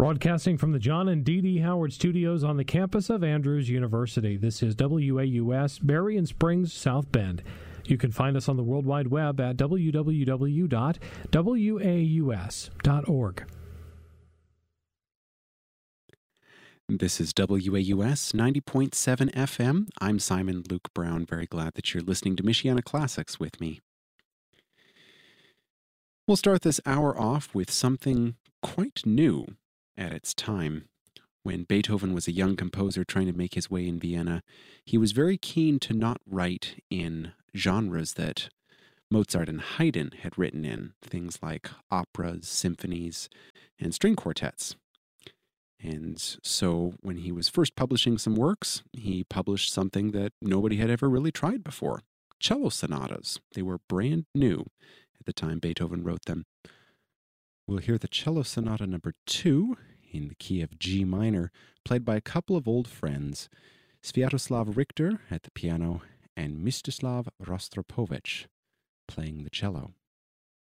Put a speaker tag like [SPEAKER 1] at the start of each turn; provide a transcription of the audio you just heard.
[SPEAKER 1] Broadcasting from the John and Dee Dee Howard Studios on the campus of Andrews University, this is WAUS, Berrien Springs, South Bend. You can find us on the World Wide Web at www.waus.org.
[SPEAKER 2] This is WAUS 90.7 FM. I'm Simon Luke Brown. Very glad that you're listening to Michiana Classics with me. We'll start this hour off with something quite new at its time. When Beethoven was a young composer trying to make his way in Vienna, he was very keen to not write in genres that Mozart and Haydn had written in, things like operas, symphonies, and string quartets. And so when he was first publishing some works, he published something that nobody had ever really tried before, cello sonatas. They were brand new at the time Beethoven wrote them. We'll hear the Cello Sonata number 2 in the key of G minor, played by a couple of old friends, Sviatoslav Richter at the piano and Mstislav Rostropovich playing the cello.